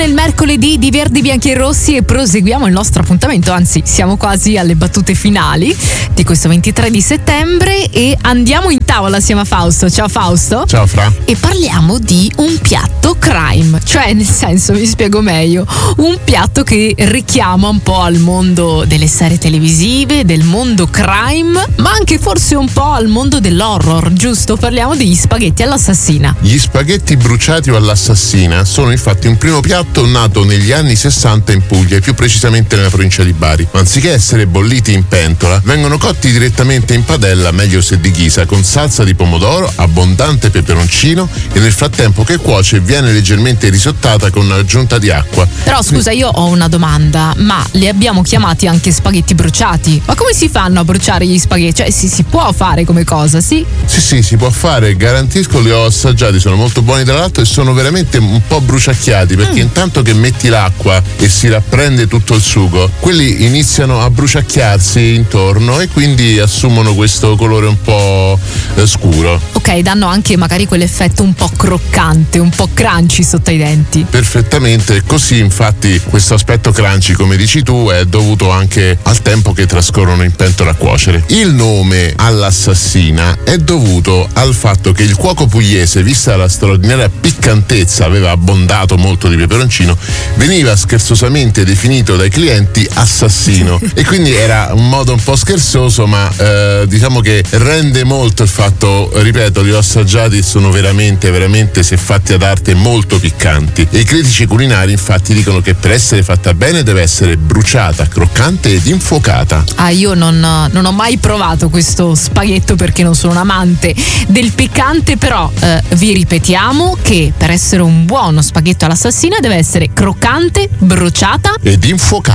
nel mercoledì di Verdi, Bianchi e Rossi e proseguiamo il nostro appuntamento, anzi siamo quasi alle battute finali di questo 23 di settembre e andiamo in tavola assieme a Fausto. Ciao Fausto. Ciao Fra. E parliamo di un piatto crime, cioè nel senso, vi spiego meglio, un piatto che richiama un po' al mondo delle serie televisive, del mondo crime, ma anche forse un po' al mondo dell'horror, giusto? Parliamo degli spaghetti all'assassina. Gli spaghetti bruciati o all'assassina sono infatti un primo piatto nato negli anni 60 in Puglia, e più precisamente nella provincia di Bari. Anziché essere bolliti in pentola, vengono cotti direttamente in padella, meglio se di ghisa, con salsa di pomodoro, abbondante peperoncino e nel frattempo che cuoce viene leggermente risottata con un'aggiunta di acqua. Però scusa, io ho una domanda, ma li abbiamo chiamati anche spaghetti bruciati? Ma come si fanno a bruciare gli spaghetti? Cioè si può fare come cosa, sì? Sì, si può fare, garantisco, li ho assaggiati, sono molto buoni tra l'altro e sono veramente un po' bruciacchiati, perché intanto che metti l'acqua e si rapprende tutto il sugo, quelli iniziano a bruciacchiarsi intorno e quindi assumono questo colore un po' scuro. Ok, danno anche magari quell'effetto un po' croccante, un po' crunchy sotto i denti. Perfettamente, così infatti questo aspetto crunchy, come dici tu, è dovuto anche al tempo che trascorrono in pentola a cuocere. Il nome all'assassina è dovuto al fatto che il cuoco pugliese, vista la straordinaria piccantezza, aveva abbondato molto di peperoncino, veniva scherzosamente definito dai clienti assassino e quindi era un modo un po' scherzoso, ma diciamo che rende molto il fatto, ripeto, li ho assaggiati e sono veramente, se fatti ad arte, molto piccanti. E i critici culinari infatti dicono che per essere fatta bene deve essere bruciata, croccante ed infuocata. Io non ho mai provato questo spaghetto perché non sono un amante del piccante, però vi ripetiamo che per essere un buono spaghetto all'assassina deve essere croccante, bruciata ed infuocata.